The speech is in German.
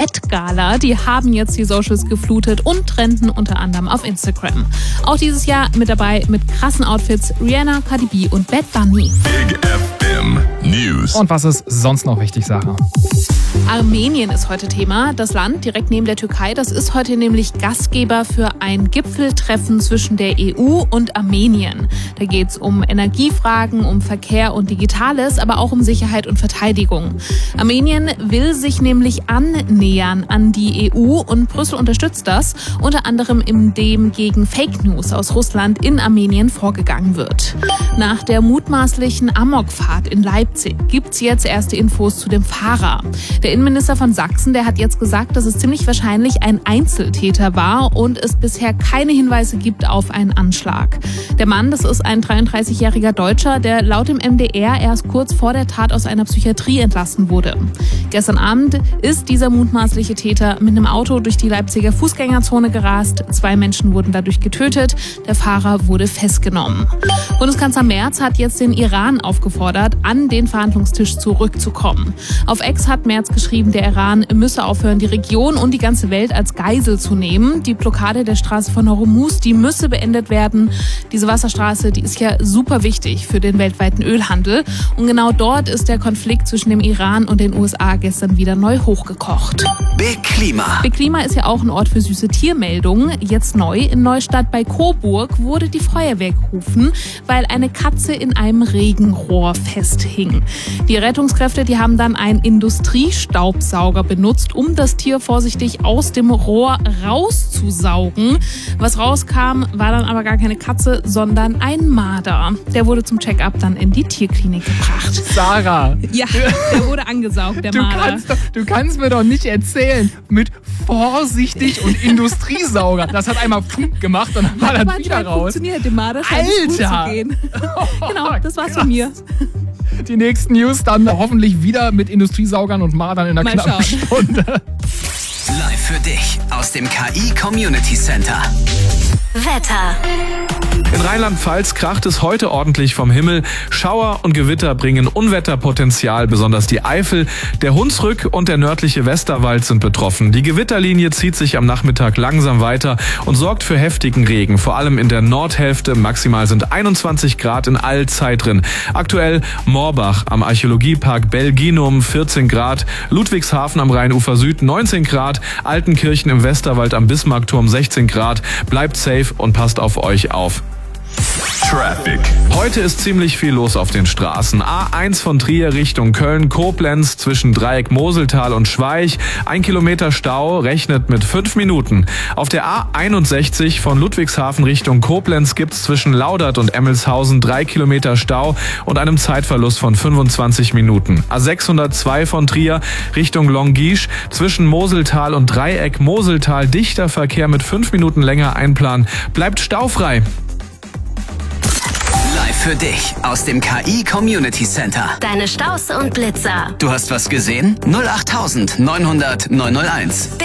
Met Gala. Die haben jetzt die Socials geflutet und trenden unter anderem auf Instagram. Auch dieses Jahr mit dabei mit krassen Outfits Rihanna, Cardi B und Bad Bunny. Big FM News. Und was ist sonst noch wichtig, Sarah? Armenien ist heute Thema. Das Land direkt neben der Türkei, das ist heute nämlich Gastgeber für ein Gipfeltreffen zwischen der EU und Armenien. Da geht es um Energiefragen, um Verkehr und Digitales, aber auch um Sicherheit und Verteidigung. Armenien will sich nämlich annähern an die EU und Brüssel unterstützt das, unter anderem indem gegen Fake News aus Russland in Armenien vorgegangen wird. Nach der mutmaßlichen Amokfahrt in Leipzig gibt's jetzt erste Infos zu dem Fahrer. Der Innenminister von Sachsen, der hat jetzt gesagt, dass es ziemlich wahrscheinlich ein Einzeltäter war und es bisher keine Hinweise gibt auf einen Anschlag. Der Mann, das ist ein 33-jähriger Deutscher, der laut dem MDR erst kurz vor der Tat aus einer Psychiatrie entlassen wurde. Gestern Abend ist dieser mutmaßliche Täter mit einem Auto durch die Leipziger Fußgängerzone gerast. 2 Menschen wurden dadurch getötet. Der Fahrer wurde festgenommen. Bundeskanzler Merz hat jetzt den Iran aufgefordert, an den Verhandlungstisch zurückzukommen. Auf X hat Merz geschrieben, der Iran müsse aufhören, die Region und die ganze Welt als Geisel zu nehmen. Die Blockade der Straße von Hormuz, die müsse beendet werden. Diese Wasserstraße, die ist ja super wichtig für den weltweiten Ölhandel. Und genau dort ist der Konflikt zwischen dem Iran und den USA gestern wieder neu hochgekocht. Big Klima. Big Klima ist ja auch ein Ort für süße Tiermeldungen. Jetzt neu in Neustadt bei Coburg wurde die Feuerwehr gerufen, weil eine Katze in einem Regenrohr festhing. Die Rettungskräfte, die haben dann einen Industriestaubsauger benutzt, um das Tier vorsichtig aus dem Rohr rauszusaugen. Was rauskam, war dann aber gar keine Katze, sondern ein Marder. Der wurde zum Check-up dann in die Tierklinik gebracht. Sarah! Ja, der wurde angesaugt, der Marder. Du kannst mir doch nicht erzählen, mit vorsichtig und Industriesauger. Das hat einmal gemacht und dann war das wieder raus. Funktioniert, dem Marder scheint es gut zu gehen. Genau, das war's von mir. Die nächsten News dann hoffentlich wieder mit Industriesaugern und Mardern in der knappen Stunde. Live für dich aus dem KI Community Center. Wetter. In Rheinland-Pfalz kracht es heute ordentlich vom Himmel. Schauer und Gewitter bringen Unwetterpotenzial, besonders die Eifel. Der Hunsrück und der nördliche Westerwald sind betroffen. Die Gewitterlinie zieht sich am Nachmittag langsam weiter und sorgt für heftigen Regen. Vor allem in der Nordhälfte. Maximal sind 21 Grad in Allzeit drin. Aktuell Morbach am Archäologiepark Belginum 14 Grad. Ludwigshafen am Rheinufer Süd 19 Grad. Altenkirchen im Westerwald am Bismarckturm 16 Grad. Bleibt safe und passt auf euch auf. Traffic. Heute ist ziemlich viel los auf den Straßen. A1 von Trier Richtung Köln-Koblenz zwischen Dreieck Moseltal und Schweich. 1 Kilometer Stau, rechnet mit 5 Minuten. Auf der A61 von Ludwigshafen Richtung Koblenz gibt's zwischen Laudert und Emmelshausen 3 Kilometer Stau und einem Zeitverlust von 25 Minuten. A602 von Trier Richtung Longisch zwischen Moseltal und Dreieck Moseltal dichter Verkehr mit 5 Minuten länger einplanen. Bleibt staufrei. Live für dich aus dem KI Community Center. Deine Staus und Blitzer. Du hast was gesehen? 08900 901.